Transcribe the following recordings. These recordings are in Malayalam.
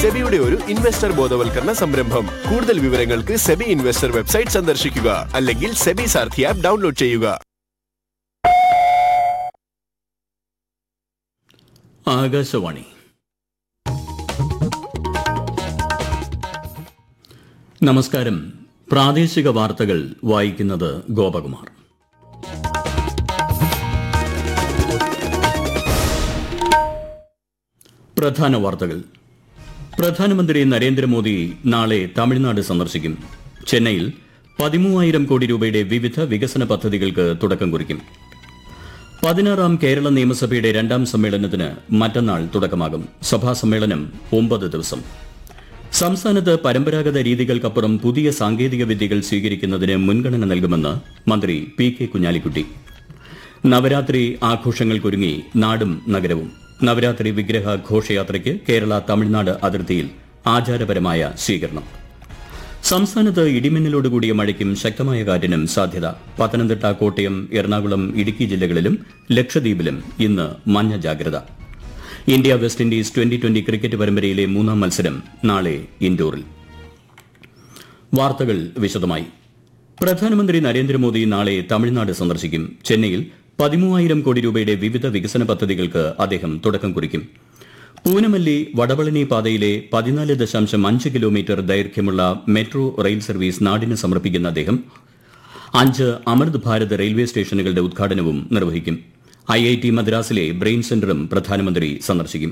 സെബിയുടെ ഒരു ഇൻവെസ്റ്റർ ബോധവൽക്കരണ സംരംഭം. കൂടുതൽ വിവരങ്ങൾക്ക് സെബി ഇൻവെസ്റ്റർ വെബ്സൈറ്റ് സന്ദർശിക്കുക അല്ലെങ്കിൽ സെബി സാരഥി ആപ്പ് ഡൗൺലോഡ് ചെയ്യുക. ആകാശവാണി. നമസ്കാരം. പ്രാദേശിക വാർത്തകൾ വായിക്കുന്നത് ഗോപകുമാർ. പ്രധാന വാർത്തകൾ. പ്രധാനമന്ത്രി നരേന്ദ്രമോദി നാളെ തമിഴ്നാട് സന്ദർശിക്കും. ചെന്നൈയിൽ 13,000 കോടി രൂപയുടെ വിവിധ വികസന പദ്ധതികൾക്ക് തുടക്കം കുറിക്കും. 16ാം കേരള നിയമസഭയുടെ 2ാം സമ്മേളനത്തിന് മറ്റന്നാൾ തുടക്കമാകും. സഭാ സമ്മേളനം 9 ദിവസം. സംസ്ഥാനത്ത് പരമ്പരാഗത രീതികൾക്കപ്പുറം പുതിയ സാങ്കേതിക വിദ്യകൾ സ്വീകരിക്കുന്നതിന് മുൻഗണന നൽകുമെന്ന് മന്ത്രി പി കെ കുഞ്ഞാലിക്കുട്ടി. നവരാത്രി ആഘോഷങ്ങൾക്കൊരുങ്ങി നാടും നഗരവും. നവരാത്രി വിഗ്രഹ ഘോഷയാത്രയ്ക്ക് കേരള തമിഴ്നാട് അതിർത്തിയിൽ ആചാരപരമായ സ്വീകരണം. സംസ്ഥാനത്ത് ഇടിമിന്നലോടുകൂടിയ മഴയ്ക്കും ശക്തമായ കാറ്റിനും സാധ്യത. പത്തനംതിട്ട, കോട്ടയം, എറണാകുളം, ഇടുക്കി ജില്ലകളിലും ലക്ഷദ്വീപിലും ഇന്ന് മഞ്ഞ ജാഗ്രത. India west Indies twenty cricket പരമ്പരയിലെ 3ാം മത്സരം നാളെ ഇൻഡോറിൽ. വാർത്തകൾ വിശദമായി. പ്രധാനമന്ത്രി നരേന്ദ്രമോദി നാളെ തമിഴ്നാട് സന്ദർശിക്കും. ചെന്നൈയിൽ 13,000 കോടി രൂപയുടെ വിവിധ വികസന പദ്ധതികൾക്ക് അദ്ദേഹം തുടക്കം കുറിക്കും. പൂനമല്ലി വടവളനി പാതയിലെ 14.5 കിലോമീറ്റർ ദൈർഘ്യമുള്ള മെട്രോ റെയിൽ സർവീസ് നാടിന് സമർപ്പിക്കുന്ന അദ്ദേഹം 5 അമൃത് ഭാരത് റെയിൽവേ സ്റ്റേഷനുകളുടെ ഉദ്ഘാടനവും നിർവഹിക്കും. IIT മദ്രാസിലെ ബ്രെയിൻ സെന്ററും പ്രധാനമന്ത്രി സന്ദർശിക്കും.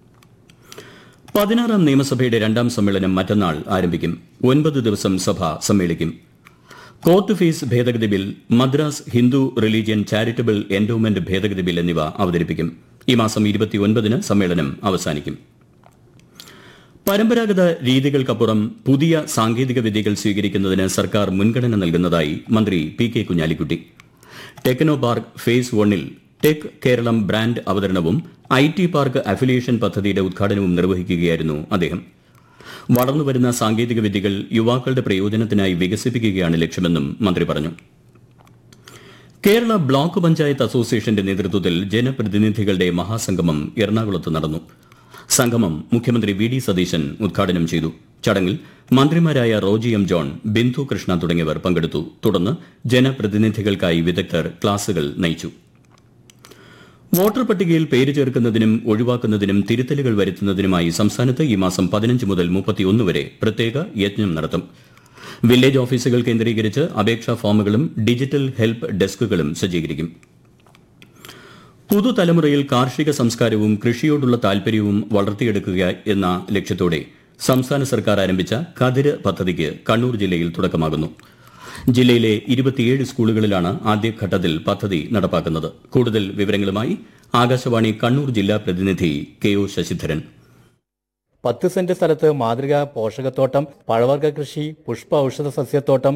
16ാം നിയമസഭയുടെ 2ാം സമ്മേളനം മറ്റന്നാൾ ആരംഭിക്കും. 9 ദിവസം സഭ സമ്മേളിക്കും. കോർട്ട് ഫീസ് ഭേദഗതി bill, Madras Hindu religion charitable endowment ഭേദഗതി ബിൽ എന്നിവ അവതരിപ്പിക്കും. ഈ മാസം 29-ന് സമ്മേളനം അവസാനിക്കും. പരമ്പരാഗത രീതികൾക്കപ്പുറം പുതിയ സാങ്കേതിക വിദ്യകൾ സ്വീകരിക്കുന്നതിന് സർക്കാർ മുൻഗണന നൽകുന്നതായി മന്ത്രി P K Kunhalikutty. Techno park face 1-ൽ tech Keralam brand അവതരണവും IT പാർക്ക് അഫിലിയേഷൻ പദ്ധതിയുടെ ഉദ്ഘാടനവും നിർവഹിക്കുകയായിരുന്നു അദ്ദേഹം. വളർന്നുവരുന്ന സാങ്കേതിക വിദ്യകൾ യുവാക്കളുടെ പ്രയോജനത്തിനായി വികസിപ്പിക്കുകയാണ് ലക്ഷ്യമെന്നും മന്ത്രി പറഞ്ഞു. കേരള ബ്ലോക്ക് പഞ്ചായത്ത് അസോസിയേഷന്റെ നേതൃത്വത്തിൽ ജനപ്രതിനിധികളുടെ മഹാസംഗമം എറണാകുളത്ത് നടന്നു. സംഗമം മുഖ്യമന്ത്രി വി ഡി സതീശൻ ഉദ്ഘാടനം ചെയ്തു. ചടങ്ങിൽ മന്ത്രിമാരായ റോജി എം ജോൺ, ബിന്ദു കൃഷ്ണ തുടങ്ങിയവർ പങ്കെടുത്തു. തുടർന്ന് ജനപ്രതിനിധികൾക്കായി വിദഗ്ധർ ക്ലാസുകൾ നയിച്ചു. വോട്ടർ പട്ടികയിൽ പേര് ചേർക്കുന്നതിനും ഒഴിവാക്കുന്നതിനും തിരുത്തലുകൾ വരുത്തുന്നതിനുമായി സംസ്ഥാനത്ത് ഈ മാസം 15 മുതൽ 31 വരെ പ്രത്യേക യജ്ഞം നടത്തും. വില്ലേജ് ഓഫീസുകൾ കേന്ദ്രീകരിച്ച് അപേക്ഷാ ഫോമുകളും ഡിജിറ്റൽ ഹെൽപ്പ് ഡെസ്കുകളും സജ്ജീകരിക്കും. പുതുതലമുറയിൽ കാർഷിക സംസ്കാരവും കൃഷിയോടുള്ള താൽപര്യവും വളർത്തിയെടുക്കുക എന്ന ലക്ഷ്യത്തോടെ സംസ്ഥാന സർക്കാർ ആരംഭിച്ച കതിര് പദ്ധതിക്ക് കണ്ണൂർ ജില്ലയിൽ തുടക്കമാകുന്നു. ജില്ലയിലെ 27 സ്കൂളുകളിലാണ് ആദ്യഘട്ടത്തിൽ പദ്ധതി നടപ്പാക്കുന്നത്. കൂടുതൽ വിവരങ്ങളുമായി ആകാശവാണി കണ്ണൂർ ജില്ലാ പ്രതിനിധി KO ശശിധരൻ. 10 സെന്റ് സ്ഥലത്ത് മാതൃകാ പോഷകത്തോട്ടം, പഴവർഗ്ഗ കൃഷി, പുഷ്പ ഔഷധ സസ്യത്തോട്ടം,